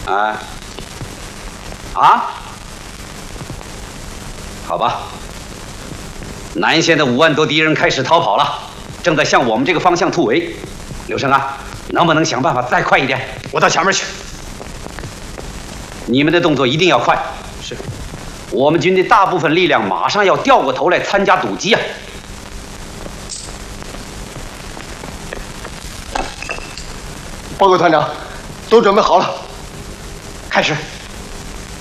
啊？啊？好吧。南线的5万多敌人开始逃跑了，正在向我们这个方向突围。刘胜啊，能不能想办法再快一点？ 我到前面去。 你们的动作一定要快。是。我们军队大部分力量马上要调过头来参加堵击啊！ 报告团长，都准备好了，开始。